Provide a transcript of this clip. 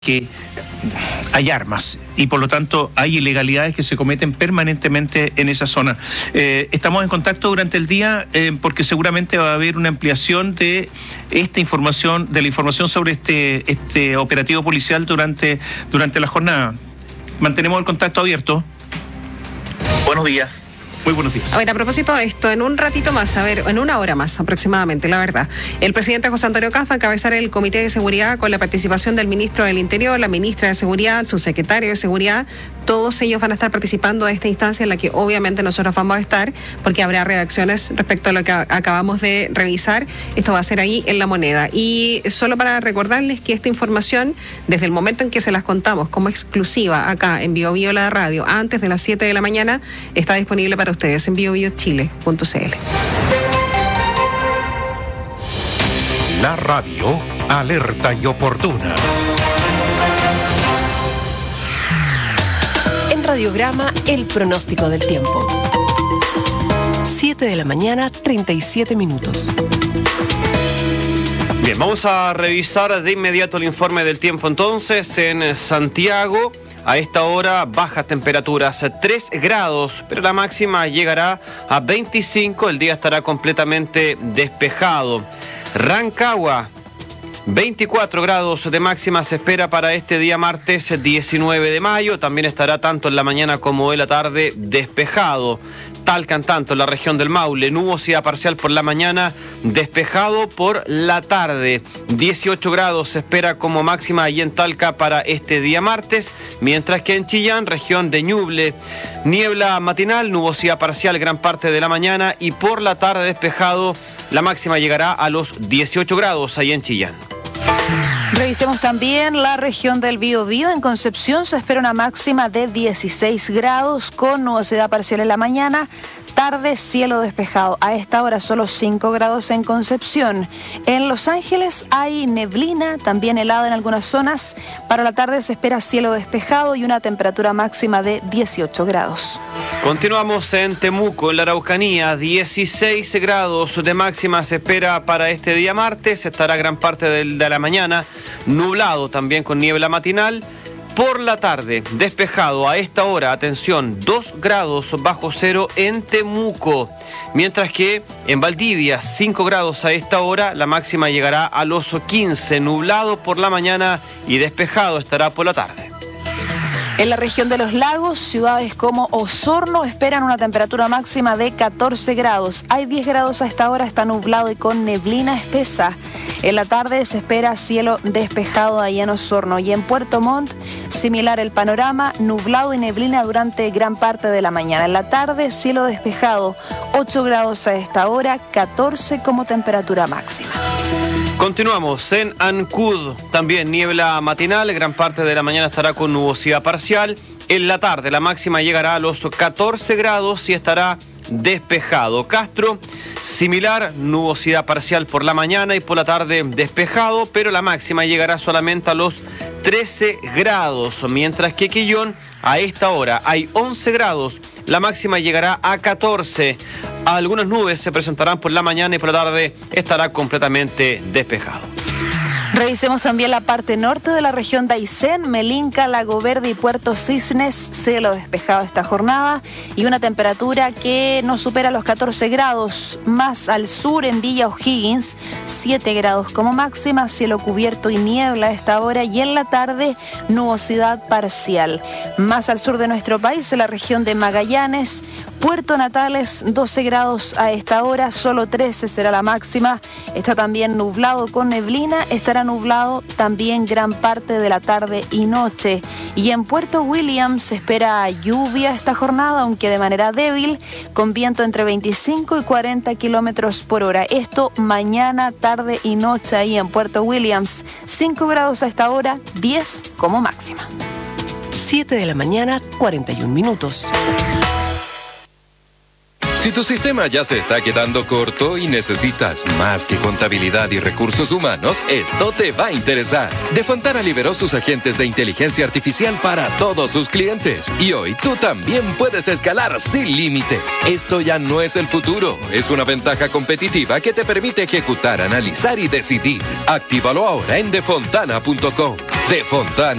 que hay armas y por lo tanto hay ilegalidades que se cometen permanentemente en esa zona. Estamos en contacto durante el día porque seguramente va a haber una ampliación de esta información, de la información sobre este operativo policial durante la jornada. Mantenemos el contacto abierto. Buenos días. Muy buenos días. A ver, a propósito de esto, en un ratito más, en una hora más aproximadamente, la verdad, el presidente José Antonio Kast va a encabezar el Comité de Seguridad con la participación del ministro del Interior, la ministra de Seguridad, su secretario de Seguridad. Todos ellos van a estar participando de esta instancia en la que obviamente nosotros vamos a estar, porque habrá reacciones respecto a lo que acabamos de revisar. Esto va a ser ahí en La Moneda. Y solo para recordarles que esta información, desde el momento en que se las contamos como exclusiva acá en Bio Bio la radio, antes de las 7 de la mañana, está disponible para ustedes en biobiochile.cl. La radio alerta y oportuna. En Radiograma, el pronóstico del tiempo. 7 de la mañana, 37 minutos. Bien, vamos a revisar de inmediato el informe del tiempo entonces. En Santiago, a esta hora, bajas temperaturas, 3 grados, pero la máxima llegará a 25, el día estará completamente despejado. Rancagua, 24 grados de máxima se espera para este día martes 19 de mayo, también estará tanto en la mañana como en la tarde despejado. Talca, tanto en la región del Maule, nubosidad parcial por la mañana, despejado por la tarde. 18 grados se espera como máxima allí en Talca para este día martes, mientras que en Chillán, región de Ñuble, niebla matinal, nubosidad parcial gran parte de la mañana y por la tarde despejado, la máxima llegará a los 18 grados allí en Chillán. Revisemos también la región del Biobío. En Concepción se espera una máxima de 16 grados con nubosidad parcial en la mañana. Tarde, cielo despejado. A esta hora solo 5 grados en Concepción. En Los Ángeles hay neblina, también helado en algunas zonas. Para la tarde se espera cielo despejado y una temperatura máxima de 18 grados. Continuamos en Temuco, en la Araucanía, 16 grados de máxima se espera para este día martes. Estará gran parte de la mañana nublado, también con niebla matinal. Por la tarde, despejado a esta hora, atención, 2 grados bajo cero en Temuco. Mientras que en Valdivia, 5 grados a esta hora, la máxima llegará a los 15, nublado por la mañana y despejado estará por la tarde. En la región de los lagos, ciudades como Osorno esperan una temperatura máxima de 14 grados. Hay 10 grados a esta hora, está nublado y con neblina espesa. En la tarde se espera cielo despejado ahí en Osorno. Y en Puerto Montt, similar el panorama, nublado y neblina durante gran parte de la mañana. En la tarde, cielo despejado, 8 grados a esta hora, 14 como temperatura máxima. Continuamos en Ancud, también niebla matinal, gran parte de la mañana estará con nubosidad parcial. En la tarde la máxima llegará a los 14 grados y estará despejado. Castro, similar, nubosidad parcial por la mañana y por la tarde despejado, pero la máxima llegará solamente a los 13 grados, mientras que Quillón a esta hora hay 11 grados, la máxima llegará a 14. Algunas nubes se presentarán por la mañana y por la tarde estará completamente despejado. Revisemos también la parte norte de la región de Aysén, Melinca, Lago Verde y Puerto Cisnes, cielo despejado esta jornada y una temperatura que no supera los 14 grados. Más al sur en Villa O'Higgins, 7 grados como máxima, cielo cubierto y niebla a esta hora y en la tarde nubosidad parcial. Más al sur de nuestro país, en la región de Magallanes, Puerto Natales, 12 grados a esta hora, solo 13 será la máxima. Está también nublado con neblina, estará nublado también gran parte de la tarde y noche. Y en Puerto Williams se espera lluvia esta jornada, aunque de manera débil, con viento entre 25 y 40 kilómetros por hora. Esto mañana, tarde y noche ahí en Puerto Williams. 5 grados a esta hora, 10 como máxima. 7 de la mañana, 41 minutos. Si tu sistema ya se está quedando corto y necesitas más que contabilidad y recursos humanos, esto te va a interesar. Defontana liberó sus agentes de inteligencia artificial para todos sus clientes. Y hoy tú también puedes escalar sin límites. Esto ya no es el futuro. Es una ventaja competitiva que te permite ejecutar, analizar y decidir. Actívalo ahora en defontana.com. De Fontana.